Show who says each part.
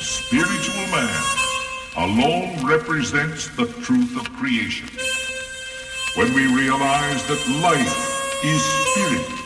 Speaker 1: spiritual man, alone represents the truth of creation. When we realize that life is spirit,